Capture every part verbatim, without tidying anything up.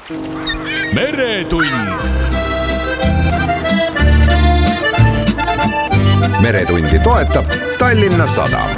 meretund. Meretundi toetab Tallinna Sadam.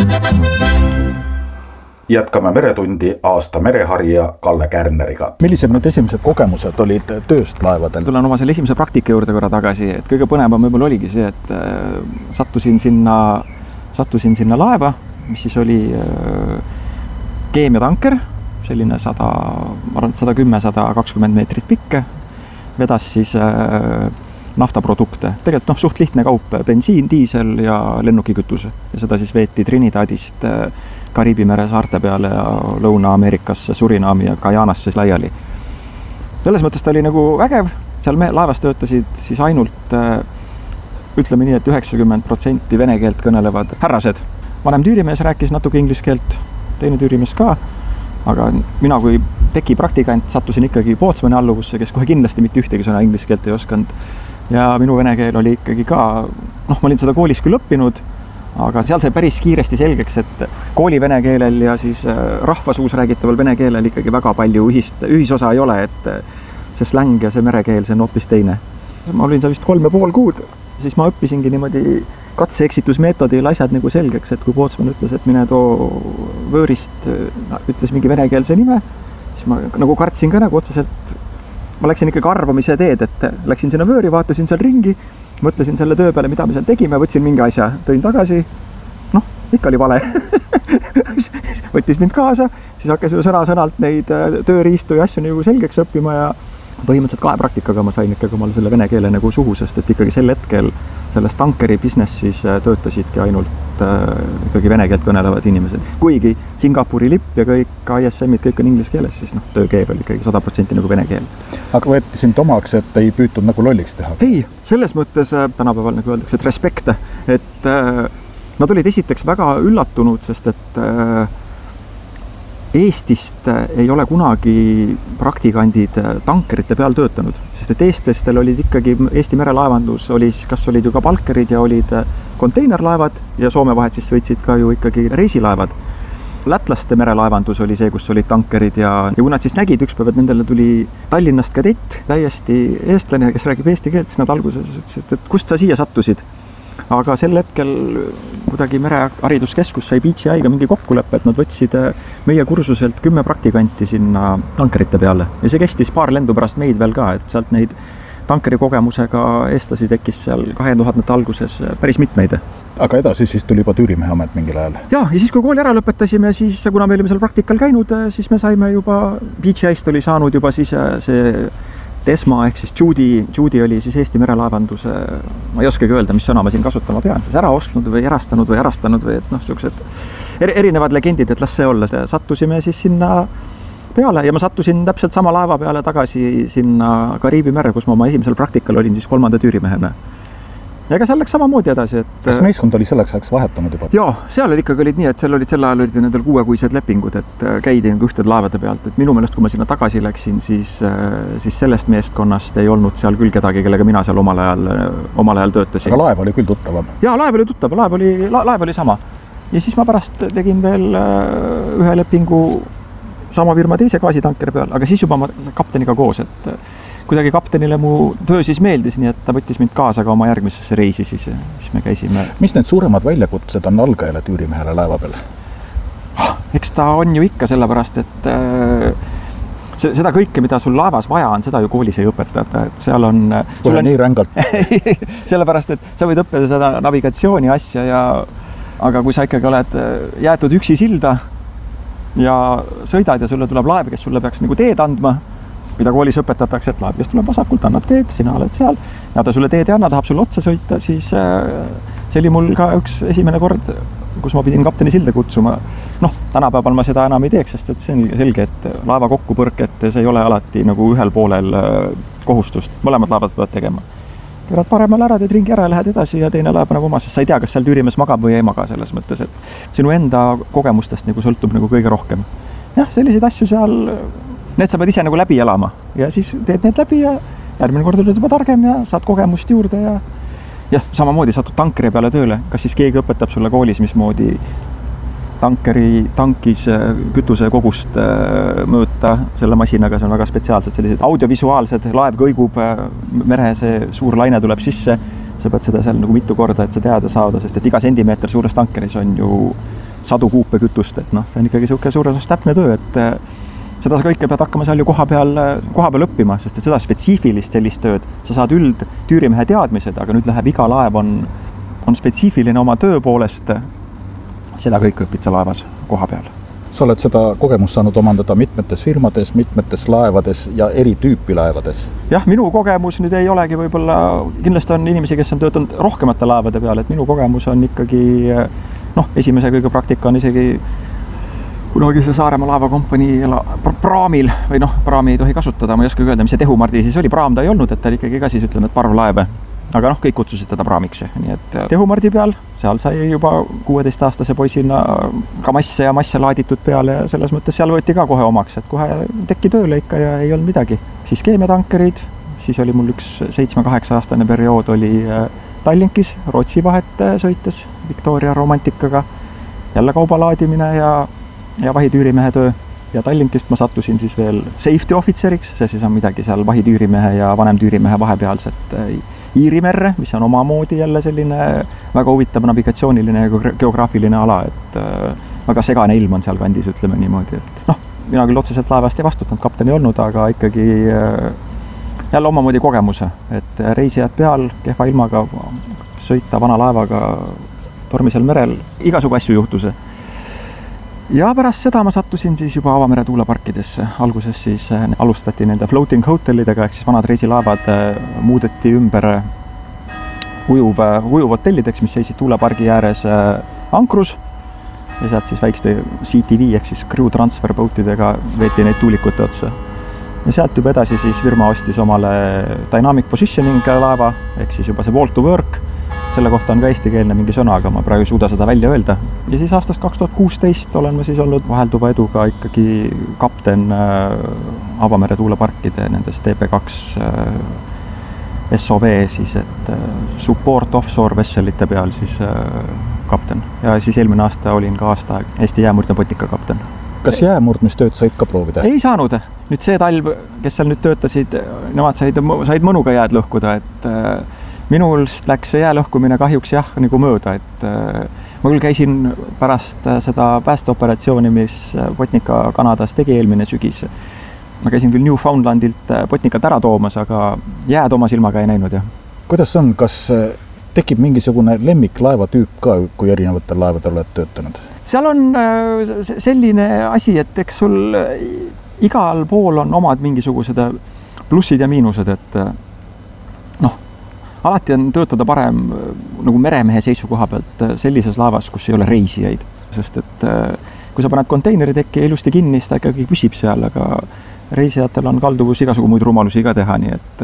Jätkame Meretundi aasta mereharja Kalle Kärneriga. Millised need esimesed kogemused olid tööst laevadel? Tulen oma selle esimese praktika juurde korra tagasi, et kõige põnevam võib-olla oligi see, et sattusin sinna, sattusin sinna laeva, mis siis oli keemiatanker, selline sada, ma arvan, sada kümme, sada kakskümmend meetrit pikke, vedas siis naftaprodukte. Tegelikult noh, suht lihtne kaup, bensiin, diisel ja lennukikütus. Ja seda siis veeti Trinidadist Kariibi mere saarte peale ja Lõuna-Ameerikasse, Surinaami ja Guyanasse laiali. Selles mõttes ta oli nagu vägev, seal me laevas töötasid siis ainult, ütleme nii, et üheksakümmend protsenti vene keelt kõnelevad härrased. Vanem tüürimees rääkis natuke inglise keelt, teine tüürimees ka, aga mina kui teki praktikant sattusin ikkagi Pootsmani alluvusse, kes kohe kindlasti mitte ühtegi sõna inglise keelt ei oskanud. Ja minu vene keel oli ikkagi ka, noh, ma olin seda koolis küll õppinud, aga seal sai päris kiiresti selgeks, et kooli vene keelel ja siis rahvasuus räägitaval vene keelel ikkagi väga palju ühist, ühisosa ei ole, et see släng ja see merekeel, see on hoopis teine. Ma olin seal vist kolm ja pool kuud, siis ma õppisingi niimoodi katse-eksitusmeetodil asjad nagu selgeks, et kui Pootsman ütles, et mine too võõrist, ütles mingi venekeelse nime, siis ma nagu kartsin ka nagu otseselt, ma läksin ikkagi arvamise teed, et läksin sinna võõri, vaatasin seal ringi, mõtlesin selle töö peale, mida me seal tegime, võtsin mingi asja, tõin tagasi, noh, ikka oli vale. Võttis mind kaasa, siis hakkas ju sõna-sõnalt neid tööriistu ja asju nagu selgeks õppima ja põhimõtteliselt kahe praktikaga ma sain ikkagi omal selle vene keele nagu suhu, sest et ikkagi sel hetkel selles tankeri businessis töötasidki ainult äh, ikkagi vene keelt kõnelevad inimesed. Kuigi Singapuri lipp ja kõik I S M-id, kõik on inglise keeles, siis noh, töökeel oli ikkagi sada protsenti nagu vene keel. Aga võeti sind omaks, et ei püütud nagu lolliks teha? Ei, selles mõttes tänapäeval nagu öeldakse, et respekt, et äh, nad olid esiteks väga üllatunud, sest et äh, Eestist ei ole kunagi praktikandid tankerite peal töötanud, sest et eestlastel olid ikkagi, Eesti merelaevandus oli, kas olid ju ka palkerid ja olid konteinerlaevad ja Soome vahet siis sõitsid ka ju ikkagi reisilaevad. Lätlaste merelaevandus oli see, kus olid tankerid ja, ja kui nad siis nägid ükspäev, et nendele tuli Tallinnast kadett, täiesti eestlane, kes räägib eesti keelt, siis nad alguses ütlesid, et kust sa siia sattusid? Aga sel hetkel kuidagi merehariduskeskus sai B G I-ga mingi kokkuleppe, et nad võtsid meie kursuselt kümme praktikanti sinna tankerite peale. Ja see kestis paar lendu pärast meid veel ka, et sealt neid tankeri kogemusega eestlasi tekkis seal kahe tuhandete alguses päris mitmeid. Aga edasi siis tuli juba tüürimehe amet mingil ajal? Ja, ja siis kui kooli ära lõpetasime, siis kuna me olime seal praktikal käinud, siis me saime juba, B G I-st oli saanud juba siis see Desma ehk siis Judy, Judy oli siis Eesti merelaevanduse, ma ei oskagi öelda, mis sõna ma siin kasutama pean, siis ära ostnud või erastanud või erastanud või et noh, sellised erinevad legendid, et las see olla. Sattusime siis sinna peale ja ma sattusin täpselt sama laeva peale tagasi sinna Kariibi merre, kus ma oma esimesel praktikal olin siis kolmanda tüürimehena. Ja ega seal läks samamoodi edasi, et... Kas meeskond oli selleks ajaks vahetanud juba? Jaa, seal oli ikkagi olid nii, et seal olid sel ajal olid nendel kuuekuised lepingud, et käidi ühtede laevade pealt, et minu meelest, kui ma sinna tagasi läksin, siis, siis sellest meeskonnast ei olnud seal küll kedagi, kellega mina seal omal ajal, omal ajal töötasin. Aga laev oli küll tuttavam? Jaa, laev oli tuttav, laev oli, laev oli sama. Ja siis ma pärast tegin veel ühe lepingu sama firma teise gaasitankeri peal, aga siis juba ma kapteniga koos, et kuidagi kaptenile mu töö siis meeldis, nii et ta võttis mind kaasa ka oma järgmisesse reisi siis, mis me käisime. Mis need suuremad väljakutsed on algajale tüürimehele laeva peal? Eks ta on ju ikka sellepärast, et see, seda kõike, mida sul laevas vaja on, seda ju koolis ei õpetata, et seal on... Kule on... nii rängalt. Sellepärast, et sa võid õppida seda navigatsiooni asja ja aga kui sa ikkagi oled jäetud üksi silda ja sõidad ja sulle tuleb laev, kes sulle peaks nagu teed andma, mida koolis õpetatakse, et laev, kes tuleb vasakult, annab teed, sina oled seal ja ta sulle teed ei anna, tahab sulle otsa sõita, siis see oli mul ka üks esimene kord, kus ma pidin kapteni silda kutsuma. Noh, tänapäeval ma seda enam ei teeks, sest et see on selge, et laeva kokkupõrket see ei ole alati nagu ühel poolel kohustust. Mõlemad laevad peavad tegema. Keerad paremal ära, teed ringi ära ja lähed edasi ja teine laev nagu oma, sest sa ei tea, kas seal tüürimees magab või ei maga selles mõttes, et sinu enda kogemustest nagu sõltub nagu kõige rohkem. Jah, selliseid asju seal... Need sa pead ise nagu läbi elama ja siis teed need läbi ja järgmine kord oled juba targem ja saad kogemust juurde ja jah, samamoodi satud tankeri peale tööle, kas siis keegi õpetab sulle koolis, mismoodi tankeri tankis kütuse kogust mõõta selle masinaga, see on väga spetsiaalsed sellised audiovisuaalsed, laev kõigub, mere see suur laine tuleb sisse, sa pead seda seal nagu mitu korda, et sa teada saada, sest et iga sentimeeter suures tankeris on ju sadu kuupe kütust, et noh, see on ikkagi niisugune suures osas täpne töö, et seda sa kõike pead hakkama seal ju koha peal, koha peal õppima, sest et seda spetsiifilist sellist tööd, sa saad üld tüürimehe teadmised, aga nüüd läheb iga laev on, on spetsiifiline oma töö poolest, seda kõik õpid sa laevas koha peal. Sa oled seda kogemust saanud omandada mitmetes firmades, mitmetes laevades ja eri tüüpi laevades. Jah, minu kogemus nüüd ei olegi võib-olla, kindlasti on inimesi, kes on töötanud rohkemate laevade peale, et minu kogemus on ikkagi, noh, esimese kõige praktika on isegi kunagi see Saaremaa laevakompanii praamil, või noh, praami ei tohi kasutada, ma ei oska öelda, mis see Tehumardi siis oli, praam ta ei olnud, et ta oli ikkagi ka siis ütleme, et parvlaev. Aga noh, kõik kutsusid teda praamiks, nii et Tehumardi peal, seal sai juba kuueteistaastase poisina ka masse ja masse laaditud peale ja selles mõttes seal võeti ka kohe omaks, et kohe teki tööle ikka ja ei olnud midagi. Siis keemiatankerid, siis oli mul üks seitsme-kaheksa aastane periood oli Tallinkis, Rootsi vahet sõites Victoria romantikaga, jälle kaubalaadimine ja ja vahitüürimehe töö ja Tallinkist ma sattusin siis veel safety officeriks, see siis on midagi seal vahitüürimehe ja vanemtüürimehe vahepealset Iirimerre, mis on omamoodi jälle selline väga huvitav navigatsiooniline ja geograafiline ala, et väga segane ilm on seal kandis, ütleme niimoodi, et noh, mina küll otseselt laevast ei vastutanud, kapten ei olnud, aga ikkagi jälle omamoodi kogemuse, et reisijad peal, kehva ilmaga sõita vana laevaga tormisel merel, igasugu asju juhtuse. Ja pärast seda ma sattusin siis juba avamere tuuleparkidesse. Alguses siis alustati nende floating hotellidega, ehk siis vanad reisilaevad muudeti ümber ujuv, ujuv hotellideks, mis seisid tuulepargi ääres ankrus. Ja sealt siis väikeste C T V ehk siis crew transfer boatidega veeti neid tuulikute otsa. Ja sealt juba edasi siis firma ostis omale dynamic positioning laeva, ehk siis juba see wall to work. Selle kohta on ka eestikeelne mingi sõna, aga ma praegu ei suuda seda välja öelda. Ja siis aastast kaks tuhat kuusteist olen ma siis olnud vahelduva eduga ikkagi kapten avamere tuuleparkide nendes T P kaks S O V siis, et support offshore vesselite peal siis kapten. Ja siis eelmine aasta olin ka aasta Eesti jäämurdne potika kapten. Kas jäämurdmistööd said ka proovida? Ei saanud. Nüüd see talv, kes seal nüüd töötasid, nemad said, said mõnuga jääd lõhkuda, et minulst läks jää lõhkumine kahjuks jah, nagu mööda, et ma küll käisin pärast seda päästeoperatsiooni, mis Botnica Kanadas tegi eelmine sügis. Ma käisin küll Newfoundlandilt Botnicat ära toomas, aga jääd oma silmaga ei näinud, jah. Kuidas on, kas tekib mingisugune lemmiklaeva tüüp ka, kui erinevatel laevadel oled töötanud? Seal on selline asi, et eks sul igal pool on omad mingisugused plussid ja miinused, et noh, alati on töötada parem nagu meremehe seisukoha pealt sellises laevas, kus ei ole reisijaid, sest et kui sa paned konteineritekki ilusti kinni, siis ta ikkagi püsib seal, aga reisijatel on kalduvus igasugu muid rumalusi ka teha, nii et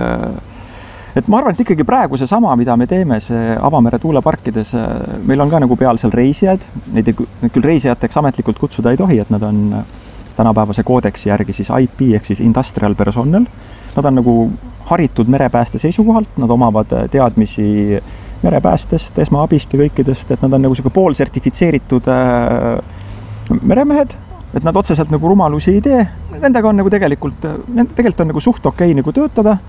et ma arvan, et ikkagi praegu see sama, mida me teeme, see avamere tuuleparkides, meil on ka nagu peal seal reisijaid, neid küll reisijateks ametlikult kutsuda ei tohi, et nad on tänapäevase koodeksi järgi siis I P ehk siis industrial personnel. Nad on nagu haritud merepääste seisukohalt, nad omavad teadmisi merepäästest, esmaabist ja kõikidest, et nad on nagu pool sertifitseeritud meremehed, et nad otseselt nagu rumalusi ei tee. Nendega on nagu tegelikult, tegelikult on nagu suht okei nagu töötada.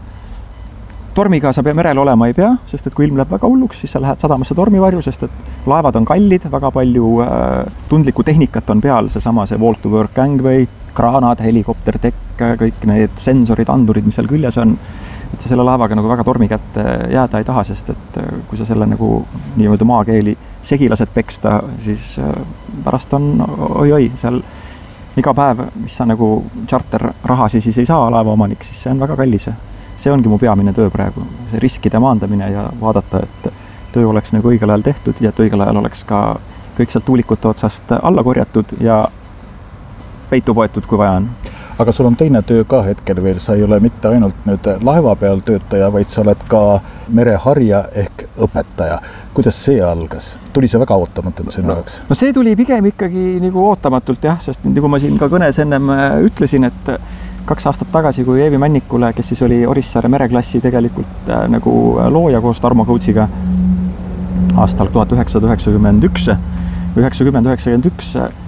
Tormiga sa merel olema ei pea, sest et kui ilm läheb väga hulluks, siis sa lähed sadamasse tormivarju, sest et laevad on kallid, väga palju tundlikku tehnikat on peal, see sama see wall to work gangway, kraanad, helikoptertekk, kõik need sensorid, andurid, mis seal küljes on, et sa selle laevaga nagu väga tormi kätte jääda ei taha, sest et kui sa selle nagu niimoodi maakeeli segilased peksta, siis pärast on oi-oi, seal iga päev, mis sa nagu charter rahasi siis ei saa laeva omanik, siis see on väga kallis. See ongi mu peamine töö praegu, see riskide maandamine ja vaadata, et töö oleks nagu õigel ajal tehtud ja et õigel ajal oleks ka kõik sealt tuulikute otsast alla korjatud ja peitu poetud, kui vaja on. Aga sul on teine töö ka hetkel veel, sa ei ole mitte ainult nüüd laeva peal töötaja, vaid sa oled ka mereharja ehk õpetaja. Kuidas see algas? Tuli see väga ootamatult sinu jaoks? No see tuli pigem ikkagi nagu ootamatult jah, sest nagu ma siin ka kõnes ennem ütlesin, et kaks aastat tagasi, kui Eevi Männikule, kes siis oli Orissaare mereklassi tegelikult äh, nagu looja koos Tarmo Coatsiga aastal tuhat üheksasada üheksakümmend üks, üheksakümmend üheksakümmend üks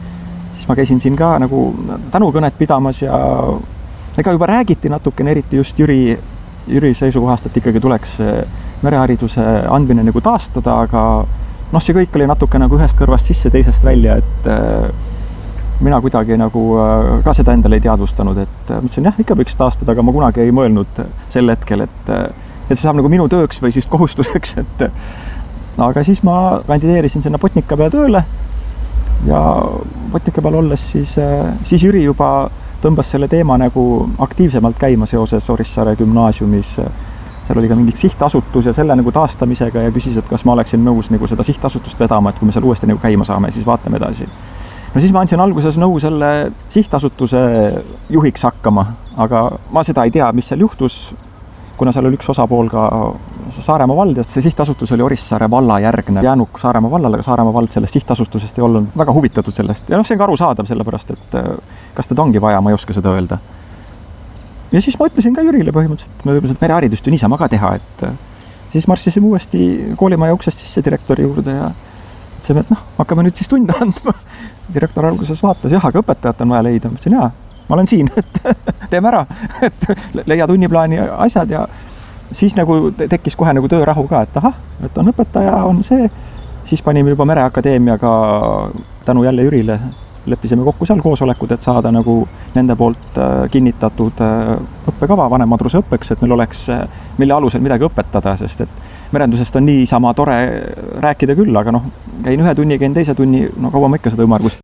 ma käisin siin ka nagu tänukõnet pidamas ja ega juba räägiti natukene, eriti just Jüri, Jüri seisukohast, et ikkagi tuleks merehariduse andmine nagu taastada, aga noh, see kõik oli natuke nagu ühest kõrvast sisse, teisest välja, et mina kuidagi nagu ka seda endale ei teadvustanud, et mõtlesin, jah, ikka võiks taastada, aga ma kunagi ei mõelnud sel hetkel, et, et see saab nagu minu tööks või siis kohustuseks, et aga siis ma kandideerisin sinna Botnica peale tööle ja Botnica peal olles siis, siis Jüri juba tõmbas selle teema nagu aktiivsemalt käima seoses Orissaare gümnaasiumis. Seal oli ka mingi sihtasutus ja selle nagu taastamisega ja küsis, et kas ma oleksin nõus nagu seda sihtasutust vedama, et kui me seal uuesti nagu käima saame, siis vaatame edasi. No siis ma andsin alguses nõu selle sihtasutuse juhiks hakkama, aga ma seda ei tea, mis seal juhtus, kuna seal oli üks osapool ka Saaremaa vald, et see sihtasutus oli Orissaare valla järgne jäänuk Saaremaa vallale, aga Saaremaa vald sellest sihtasutusest ei olnud väga huvitatud sellest. Ja noh, see on ka aru saadav sellepärast, et kas teda ongi vaja, ma ei oska seda öelda. Ja siis ma ütlesin ka Jürile põhimõtteliselt, et me võibolla mereharidust ju niisama ka teha, et siis marssisime uuesti koolimaja uksest sisse direktori juurde ja ütlesime, et noh, hakkame nüüd siis tunde andma. Direktor alguses vaatas, jah, aga õpetajat on vaja leida. Ma ütlesin, jaa, ma olen siin, et teeme ära, et leia tunniplaani asjad ja siis nagu tekkis kohe nagu töörahu ka, et ahah, et on õpetaja, on see. Siis panime juba Mereakadeemiaga tänu jälle Jürile, leppisime kokku seal koosolekud, et saada nagu nende poolt kinnitatud õppekava vanemadruse õppeks, et meil oleks, mille alusel midagi õpetada, sest et merendusest on nii sama tore rääkida küll, aga noh, käin ühe tunni, käin teise tunni, no kaua ma ikka seda ümmargust.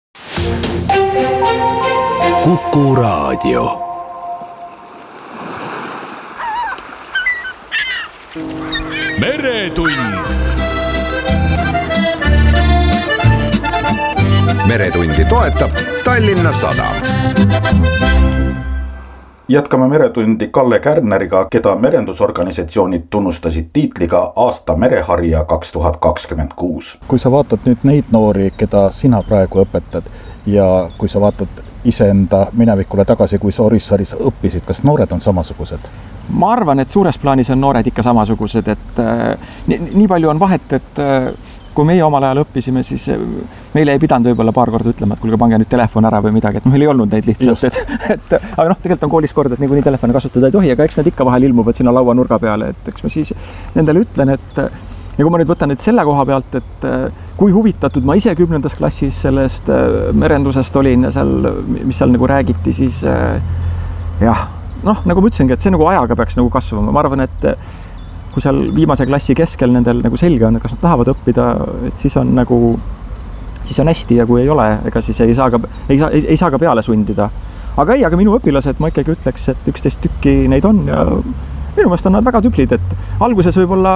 Kuku Raadio. Meretund. Meretundi toetab Tallinna Sadam. Jätkame Meretundi Kalle Kärneriga, keda merendusorganisatsioonid tunnustasid tiitliga aasta mereharja kaks tuhat kakskümmend kuus. Kui sa vaatad nüüd neid noori, keda sina praegu õpetad ja kui sa vaatad iseenda minevikule tagasi, kui sa Orissaaris õppisid, kas noored on samasugused? Ma arvan, et suures plaanis on noored ikka samasugused, et äh, nii, nii palju on vahet, et äh, kui meie omal ajal õppisime, siis meile ei pidanud võib-olla paar korda ütlema, et kuulge, pange nüüd telefon ära või midagi, et meil ei olnud neid lihtsalt, et, et aga noh, tegelikult on koolis kord, et nagu nii telefoni kasutada ei tohi, aga eks need ikka vahel ilmuvad sinna laua nurga peale, et eks ma siis nendele ütlen, et ja kui ma nüüd võtan nüüd selle koha pealt, et kui huvitatud ma ise kümnendas klassis sellest merendusest olin ja seal, mis seal nagu räägiti, siis jah, noh, nagu ma ütlesingi, et see nagu ajaga peaks nagu kasvama. Ma arvan, et kui seal viimase klassi keskel nendel nagu selge on, kas nad tahavad õppida, et siis on nagu, siis on hästi ja kui ei ole, ega siis ei saa ka, ei saa, ei, ei saa ka peale sundida. Aga ei, aga minu õpilased, ma ikkagi ütleks, et üksteist tükki neid on ja minu meelest on nad väga tüblid, et alguses võib-olla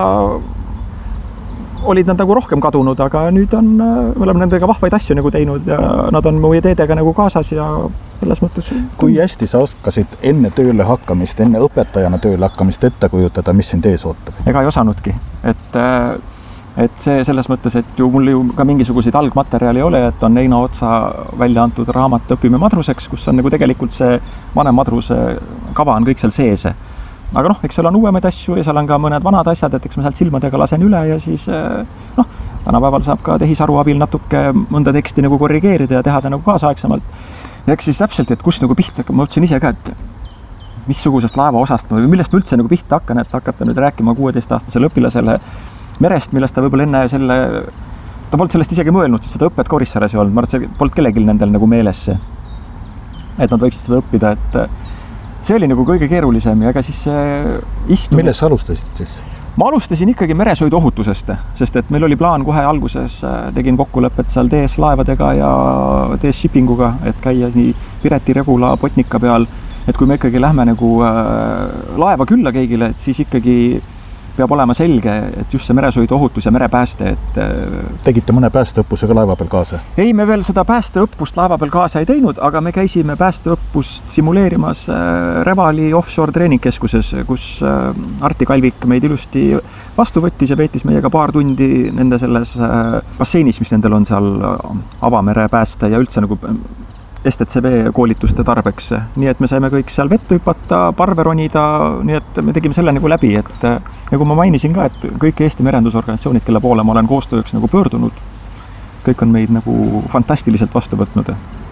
olid nad nagu rohkem kadunud, aga nüüd on, me oleme nendega vahvaid asju nagu teinud ja nad on mu ideedega nagu kaasas ja selles mõttes. Kui hästi sa oskasid enne tööle hakkamist, enne õpetajana tööle hakkamist ette kujutada, mis sind ees ootab? Ega ei osanudki, et, et see selles mõttes, et ju mul ju ka mingisuguseid algmaterjali ei ole, et on Eino Otsa välja antud raamat Õpime madruseks, kus on nagu tegelikult see vanem madruse kava on kõik seal sees. Aga noh, eks seal on uuemaid asju ja seal on ka mõned vanad asjad, et eks ma sealt silmadega lasen üle ja siis noh, tänapäeval saab ka tehisaru abil natuke mõnda teksti nagu korrigeerida ja teha ta nagu kaasaegsemalt. Ja eks siis täpselt, et kus nagu pihta, ma ütlesin ise ka, et missugusest laeva osast, millest ma üldse nagu pihta hakkan, et hakata nüüd rääkima kuueteistaastasele õpilasele merest, millest ta võib-olla enne selle, ta polnud sellest isegi mõelnud, sest seda õppet ka Orissaares ei olnud, ma arvan, et see polnud kellelgi nendel nagu meeles see, et nad võiksid seda õppida, et see oli nagu kõige keerulisem ja ega siis istu... Milles sa alustasid siis? Ma alustasin ikkagi meresõiduohutusest, sest et meil oli plaan kohe alguses, tegin kokkulepet seal D S laevadega ja D S shippinguga, et käia nii Pireti, Regula, Botnica peal, et kui me ikkagi lähme nagu laeva külla keegile, et siis ikkagi peab olema selge, et just see meresõiduohutus ja merepääste, et... Tegite mõne päästeõppusega laeva peal kaasa? Ei, me veel seda päästeõppust laeva peal kaasa ei teinud, aga me käisime päästeõppust simuleerimas Revali offshore treeningkeskuses, kus Arti Kalvik meid ilusti vastu võttis ja veetis meiega paar tundi nende selles basseinis, mis nendel on seal avamere pääste ja üldse nagu S T C B koolituste tarbeks. Nii et me saime kõik seal vett hüpata, parve ronida, nii et me tegime selle nagu läbi, et nagu ma mainisin ka, et kõik Eesti merendusorganisatsioonid, kelle poole ma olen koostööks nagu pöördunud, kõik on meid nagu fantastiliselt vastu võtnud.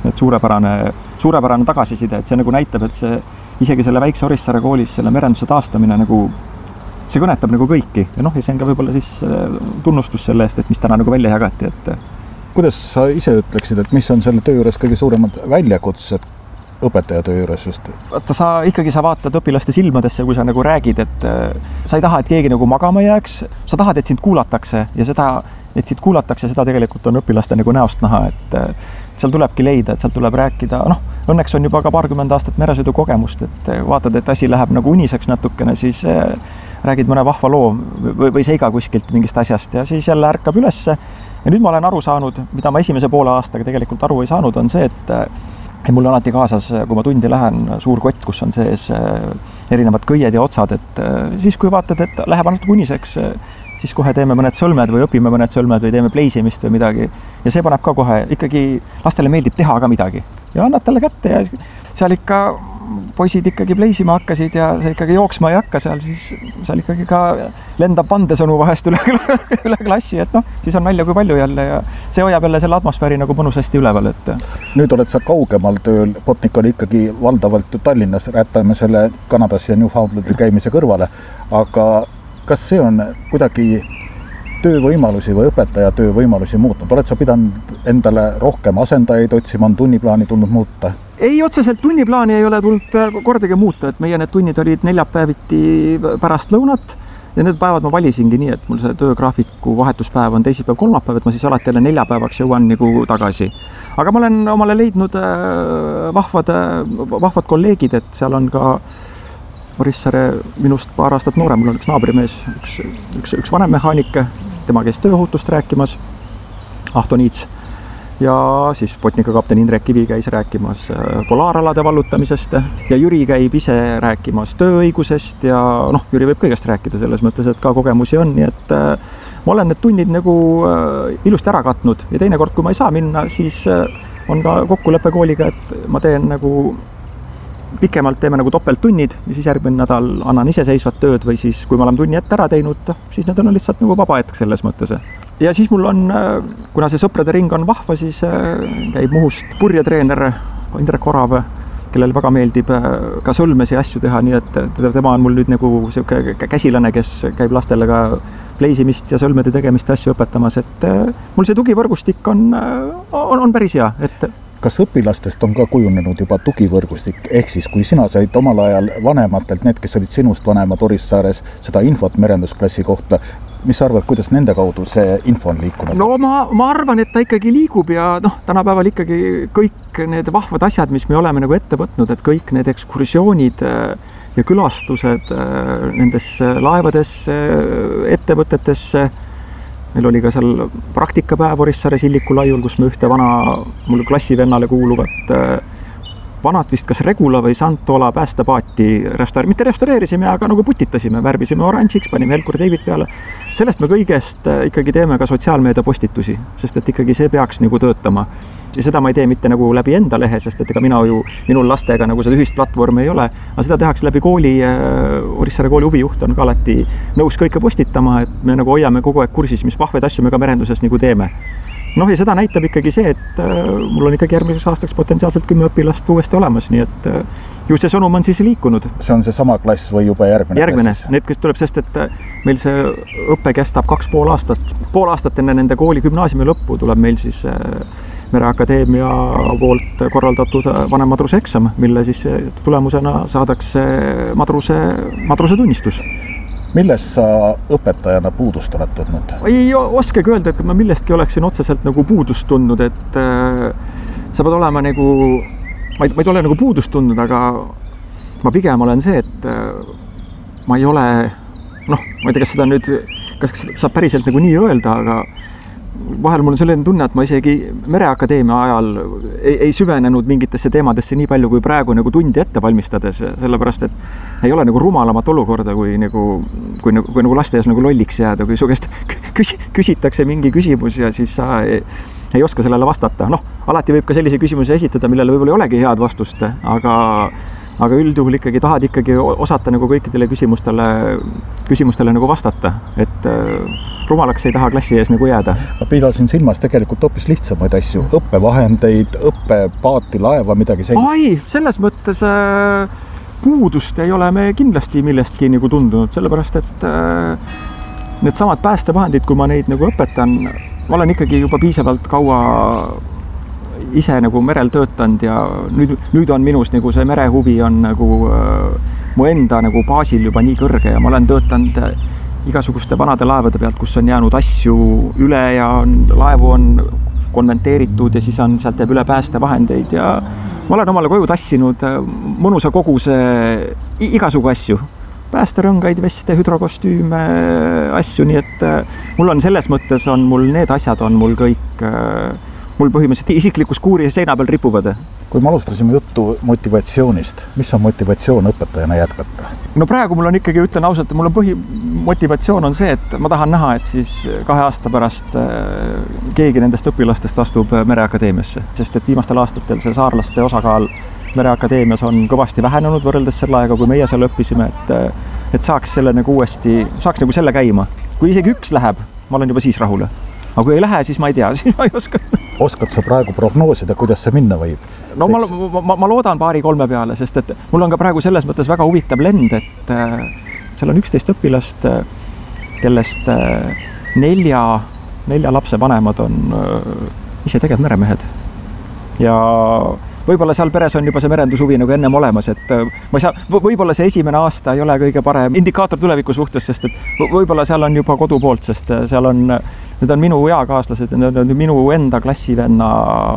et suurepärane, suurepärane tagasiside, et see nagu näitab, et see isegi selle väikse Orissaare koolis selle merenduse taastamine nagu see kõnetab nagu kõiki ja noh, ja see on ka võib-olla siis tunnustus selle eest, et mis täna nagu välja jagati, et kuidas sa ise ütleksid, et mis on selle töö juures kõige suuremad väljakutsed õpetaja töö juures just? Vaata, sa ikkagi sa vaatad õpilaste silmadesse, kui sa nagu räägid, et sa ei taha, et keegi nagu magama jääks, sa tahad, et sind kuulatakse ja seda, et sind kuulatakse, seda tegelikult on õpilaste nagu näost näha, et seal tulebki leida, et seal tuleb rääkida, noh, õnneks on juba ka paarkümmend aastat meresõidu kogemust, et vaatad, et asi läheb nagu uniseks natukene, siis räägid mõne vahva loo või, või seiga kuskilt mingist asjast ja siis jälle ärkab ülesse. Ja nüüd ma olen aru saanud, mida ma esimese poole aastaga tegelikult aru ei saanud, on see, et, et mul on alati kaasas, kui ma tundi lähen, suur kott, kus on sees erinevad kõied ja otsad, et siis kui vaatad, et läheb natuke uniseks, siis kohe teeme mõned sõlmed või õpime mõned sõlmed või teeme pleisimist või midagi. Ja see paneb ka kohe, ikkagi lastele meeldib teha ka midagi. Ja annad talle kätte ja seal ikka poisid ikkagi pleisima hakkasid ja see ikkagi jooksma ei hakka seal, siis seal ikkagi ka lendab vandesõnu vahest üle, üle klassi, et noh, siis on nalja kui palju jälle ja see hoiab jälle selle atmosfääri nagu mõnusasti üleval, et nüüd oled sa kaugemal tööl, Botnik oli ikkagi valdavalt Tallinnas, räätame selle Kanadas ja Newfoundlandil käimise kõrvale, aga kas see on kuidagi töövõimalusi või õpetaja töövõimalusi muutnud? Oled sa pidanud endale rohkem asendajaid otsima, on tunniplaani tulnud muuta? Ei, otseselt tunniplaani ei ole tulnud kordagi muuta, et meie need tunnid olid neljapäeviti pärast lõunat ja need päevad ma valisingi nii, et mul see töögraafiku vahetuspäev on teisipäev, kolmapäev, et ma siis alati jälle neljapäevaks jõuan nagu tagasi. Aga ma olen omale leidnud vahvad, vahvad kolleegid, et seal on ka Orissaare minust paar aastat noorem, mul on üks naabrimees, üks, üks, üks vanem mehaanik, tema käis tööohutust rääkimas, Ahto Niits, ja siis Botnika kapten Indrek Kivi käis rääkimas polaaralade vallutamisest ja Jüri käib ise rääkimas tööõigusest ja noh, Jüri võib kõigest rääkida selles mõttes, et ka kogemusi on, nii et ma olen need tunnid nagu ilusti ära katnud ja teine kord, kui ma ei saa minna, siis on ka kokkuleppe kooliga, et ma teen nagu pikemalt teeme nagu topelttunnid ja siis järgmine nädal annan iseseisvat tööd või siis, kui ma olen tunni ette ära teinud, siis need on lihtsalt nagu vaba hetk selles mõttes. Ja siis mul on, kuna see sõprade ring on vahva, siis käib Muhust purjetreener Indrek Orav, kellel väga meeldib ka sõlmesi asju teha, nii et tema on mul nüüd nagu selline käsilane, kes käib lastele ka pleisimist ja sõlmede tegemist asju õpetamas, et mul see tugivõrgustik on, on, on päris hea, et kas õpilastest on ka kujunenud juba tugivõrgustik, ehk siis kui sina said omal ajal vanematelt, need, kes olid sinust vanemad Orissaares, seda infot merendusklassi kohta, mis sa arvad, kuidas nende kaudu see info on liikunud? No ma, ma arvan, et ta ikkagi liigub ja noh, tänapäeval ikkagi kõik need vahvad asjad, mis me oleme nagu ette võtnud, et kõik need ekskursioonid ja külastused nendesse laevadesse, ettevõtetesse. Meil oli ka seal praktikapäev Orissaare Silliku laiul, kus me ühte vana, mul klassivennale kuuluvat vanat vist kas Regula või Santola päästepaati restaur-, mitte restaureerisime, aga nagu putitasime, värvisime oranžiks, panime Helkur teibid peale. Sellest me kõigest ikkagi teeme ka sotsiaalmeedia postitusi, sest et ikkagi see peaks nagu töötama. Ja seda ma ei tee mitte nagu läbi enda lehe, sest et ega mina ju, minul lastega nagu seda ühist platvormi ei ole, aga seda tehakse läbi kooli, Orissaare kooli huvijuht on ka alati nõus kõike postitama, et me nagu hoiame kogu aeg kursis, mis vahvaid asju me ka merenduses nagu teeme. Noh, ja seda näitab ikkagi see, et mul on ikkagi järgmiseks aastaks potentsiaalselt kümme õpilast uuesti olemas, nii et ju see sõnum on siis liikunud. See on see sama klass või juba järgmine? Järgmine, need, kes tuleb, sest et meil see õppe kestab kaks pool aastat. Pool aastat enne nende kooli gümnaasiumi lõppu tuleb meil siis Mereakadeemia poolt korraldatud vanemmadruse eksam, mille siis tulemusena saadakse madruse, madruse tunnistus. Milles sa õpetajana puudust oled tundnud? Ei oskagi öelda, et ma millestki oleksin otseselt nagu puudust tundnud, et äh, sa pead olema nagu, ma ei, ma ei ole nagu puudust tundnud, aga ma pigem olen see, et äh, ma ei ole, noh, ma ei tea, kas seda nüüd, kas saab päriselt nagu nii öelda, aga vahel mul on selline tunne, et ma isegi Mereakadeemia ajal ei, ei süvenenud mingitesse teemadesse nii palju kui praegu nagu tundi ette valmistades, sellepärast et ei ole nagu rumalamat olukorda, kui nagu, kui nagu, kui nagu laste ees nagu lolliks jääda, kui su käest küs, küsitakse mingi küsimus ja siis sa ei, ei oska sellele vastata. Noh, alati võib ka sellise küsimuse esitada, millele võib-olla ei olegi head vastust, aga aga üldjuhul ikkagi tahad ikkagi osata nagu kõikidele küsimustele, küsimustele nagu vastata, et rumalaks ei taha klassi ees nagu jääda. Ma pidasin silmas tegelikult hoopis lihtsamaid asju, õppevahendeid, õppepaati, laeva, midagi sellist. Ai, selles mõttes äh, puudust ei ole me kindlasti millestki nagu tundunud, sellepärast et äh, need samad päästevahendid, kui ma neid nagu õpetan, ma olen ikkagi juba piisavalt kaua ise nagu merel töötanud ja nüüd, nüüd on minus nagu see merehuvi on nagu äh, mu enda nagu baasil juba nii kõrge ja ma olen töötanud igasuguste vanade laevade pealt, kus on jäänud asju üle ja on, laevu on konventeeritud ja siis on, sealt jääb üle päästevahendeid ja ma olen omale koju tassinud mõnusa koguse igasugu asju. Päästerõngaid, veste, hüdrokostüüme, asju, nii et mul on selles mõttes on mul, need asjad on mul kõik mul põhimõtteliselt isiklikus kuuri seina peal ripuvad. Kui me alustasime juttu motivatsioonist, mis on motivatsioon õpetajana jätkata? No praegu mul on ikkagi, ütlen ausalt, mul on põhimotivatsioon on see, et ma tahan näha, et siis kahe aasta pärast keegi nendest õpilastest astub Mereakadeemiasse, sest et viimastel aastatel see saarlaste osakaal Mereakadeemias on kõvasti vähenenud võrreldes selle aega, kui meie seal õppisime, et, et saaks selle nagu uuesti, saaks nagu selle käima. Kui isegi üks läheb, ma olen juba siis rahule. Aga kui ei lähe, siis ma ei tea, siis ma ei oska. Oskad sa praegu prognoosida, kuidas see minna võib? No ma, ma, ma loodan paari-kolme peale, sest et mul on ka praegu selles mõttes väga huvitav lend, et äh, seal on üksteist õpilast, kellest äh, nelja, nelja lapse vanemad on äh, ise tegelikult meremehed. Ja võib-olla seal peres on juba see merendushuvi nagu ennem olemas, et ma ei saa, võib-olla see esimene aasta ei ole kõige parem indikaator tuleviku suhtes, sest et võib-olla seal on juba kodu poolt, sest seal on, need on minu eakaaslased, need on minu enda klassivenna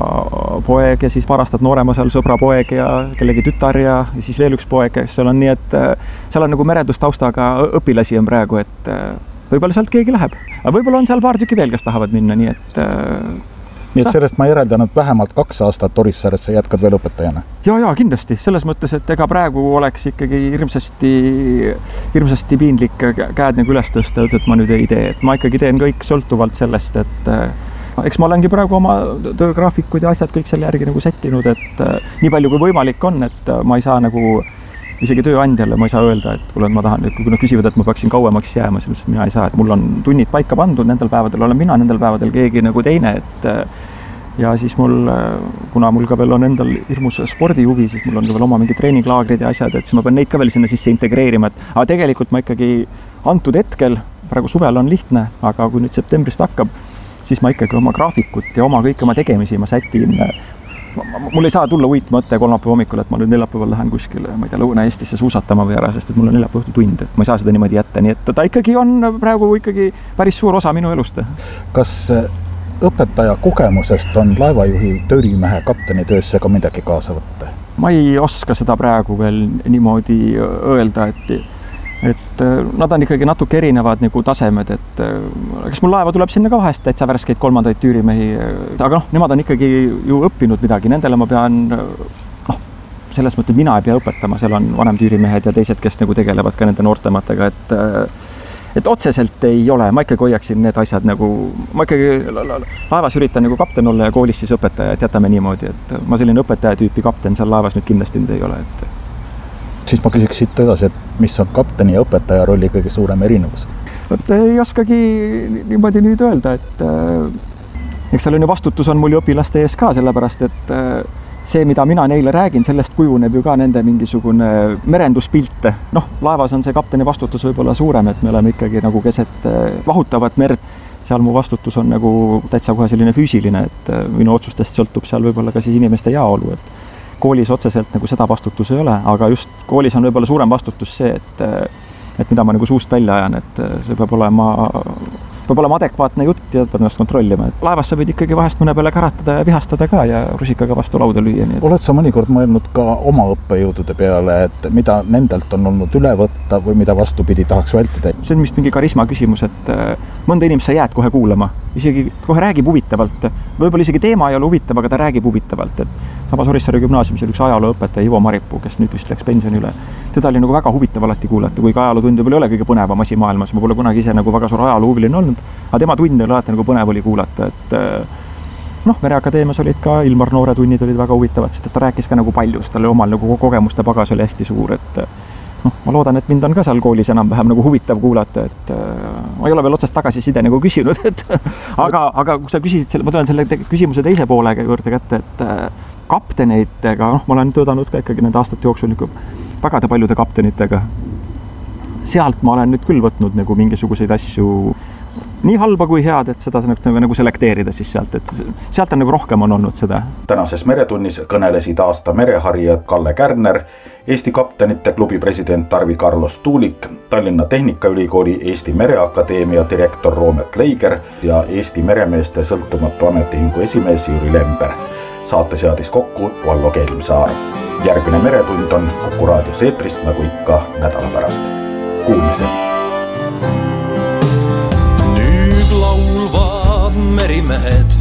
poeg ja siis paar aastat noorema seal sõbra poeg ja kellegi tütar ja siis veel üks poeg, kes seal on nii, et seal on nagu merendustaustaga õpilasi on praegu, et võib-olla sealt keegi läheb. Aga võib-olla on seal paar tükki veel, kes tahavad minna, nii et Nii et sellest ma järeldan, et vähemalt kaks aastat Orissaarest sa jätkad veel õpetajana. Ja, ja, kindlasti. Selles mõttes, et ega praegu oleks ikkagi hirmsasti, hirmsasti piinlik käed nagu üles tõsta, et ma nüüd ei tee. Et ma ikkagi teen kõik sõltuvalt sellest, et eks ma olengi praegu oma töögraafikud ja asjad kõik selle järgi nagu settinud, et nii palju kui võimalik on, et ma ei saa nagu isegi tööandjale ma ei saa öelda, et kuule, ma tahan, et kui nad küsivad, et ma peaksin kauemaks jääma, siis mina ei saa, et mul on tunnid paika pandud, nendel päevadel olen mina, nendel päevadel keegi nagu teine, et ja siis mul, kuna mul ka veel on endal hirmus spordihuvi, siis mul on ka veel oma mingi treeninglaagrid ja asjad, et siis ma pean neid ka veel sinna sisse integreerima, et aga tegelikult ma ikkagi antud hetkel, praegu suvel on lihtne, aga kui nüüd septembrist hakkab, siis ma ikkagi oma graafikut ja oma kõik oma tegemisi ma sätin. Mul ei saa tulla uit mõtte kolmapäeva hommikul, et ma nüüd neljapäeval lähen kuskile, ma ei tea, Lõuna-Eestisse suusatama või ära, sest et mul on neljapäeva õhtul tund, et ma ei saa seda niimoodi jätta, nii et ta ikkagi on praegu ikkagi päris suur osa minu elust. Kas õpetaja kogemusest on laevajuhi, töörimehe, kapteni töösse ka midagi kaasa võtta? Ma ei oska seda praegu veel niimoodi öelda, et et nad on ikkagi natuke erinevad nagu tasemed, et kes mul laeva tuleb sinna ka vahest täitsa värskeid kolmandaid tüürimehi, aga noh, nemad on ikkagi ju õppinud midagi, nendele ma pean, noh, selles mõttes mina ei pea õpetama, seal on vanem tüürimehed ja teised, kes nagu tegelevad ka nende noortematega, et et otseselt ei ole, ma ikkagi hoiaksin need asjad nagu, ma ikkagi laevas üritan nagu kapten olla ja koolis siis õpetaja, et jätame niimoodi, et ma selline õpetaja tüüpi kapten seal laevas nüüd kindlasti nüüd ei ole, et siis ma küsiks siit edasi, et mis on kapteni ja õpetaja rolli kõige suurem erinevus? Et ei oskagi niimoodi nüüd öelda, et eks seal on ju vastutus on mul ju õpilaste ees ka, sellepärast et see, mida mina neile räägin, sellest kujuneb ju ka nende mingisugune merenduspilt. Noh, laevas on see kapteni vastutus võib-olla suurem, et me oleme ikkagi nagu keset vahutavat merd. Seal mu vastutus on nagu täitsa kohe selline füüsiline, et minu otsustest sõltub seal võib-olla ka siis inimeste jaolu, et koolis otseselt nagu seda vastutus ei ole, aga just koolis on võib-olla suurem vastutus see, et, et mida ma nagu suust välja ajan, et see peab olema, peab olema adekvaatne jutt ja peab ennast kontrollima. Et laevas sa võid ikkagi vahest mõne peale käratada ja vihastada ka ja rusikaga vastu lauda lüüa. Nii et... Oled sa mõnikord mõelnud ka oma õppejõudude peale, et mida nendelt on olnud üle võtta või mida vastupidi tahaks vältida? See on vist mingi karisma küsimus, et mõnda inimest sa jääd kohe kuulama, isegi kohe räägib huvitavalt. Võib-olla isegi teema ei ole huvitav, aga ta räägib huvitavalt, et samas Orissaare gümnaasiumis oli üks ajalooõpetaja Ivo Maripuu, kes nüüd vist läks pensioni üle. Teda oli nagu väga huvitav alati kuulata, kui ka ajalootundi ei ole kõige põnevam asi maailmas. Ma pole kunagi ise nagu väga suur ajaloohuviline olnud, aga tema tunde oli alati nagu põnev oli kuulata, et noh, Mereakadeemias olid ka Ilmar Noore tunnid olid väga huvitavad, sest et ta rääkis ka nagu palju, sest tal oli omal nagu kogemuste pagas oli hästi suur, et noh, ma loodan, et mind on ka seal koolis enam-vähem nagu huvitav kuulata, et ma ei ole veel otsest tagasiside nagu küsinud, et aga, aga kui sa küsisid selle, ma tulen selle küsimuse teise poolega juurde kätte, et kapteneitega, noh, ma olen töötanud ka ikkagi nende aastate jooksul nagu vägade paljude kaptenitega. Sealt ma olen nüüd küll võtnud nagu mingisuguseid asju nii halba kui head, et seda nagu, nagu selekteerida siis sealt, et sealt on nagu rohkem on olnud seda. Tänases Meretunnis kõnelesid aasta mereharijad Kalle Kärner, Eesti kaptenite klubi president Tarvi Carlos Tuulik, Tallinna Tehnikaülikooli Eesti Mereakadeemia direktor Roomet Leiger ja Eesti Meremeeste sõltumatu ametiühingu esimees Jüri Lember. Saate seadis kokku Vallo Kelmsaar. Järgmine Meretund on Kuku raadios eetrist nagu ikka nädala pärast. Kuulmisel! Nüüd laulvad merimehed